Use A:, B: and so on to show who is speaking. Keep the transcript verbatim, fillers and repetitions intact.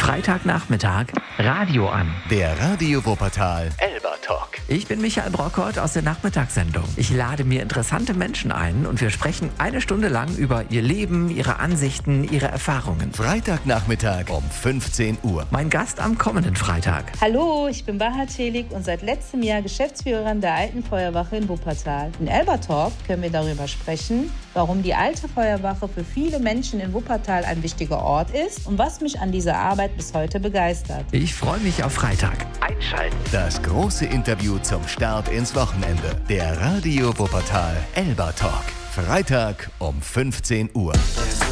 A: Freitagnachmittag Radio an.
B: Der Radio Wuppertal Elba Talk.
A: Ich bin Michael Brockert aus der Nachmittagssendung. Ich lade mir interessante Menschen ein und wir sprechen eine Stunde lang über ihr Leben, ihre Ansichten, ihre Erfahrungen.
B: Freitagnachmittag um fünfzehn Uhr.
A: Mein Gast am kommenden Freitag.
C: Hallo, ich bin Bahar Celik und seit letztem Jahr Geschäftsführerin der Alten Feuerwache in Wuppertal. In Elba Talk können wir darüber sprechen, warum die Alte Feuerwache für viele Menschen in Wuppertal ein wichtiger Ort ist und was mich an dieser Arbeit bis heute begeistert.
A: Ich freue mich auf Freitag. Einschalten.
B: Das große Interview zum Start ins Wochenende. Der Radio Wuppertal Elba Talk. Freitag um fünfzehn Uhr.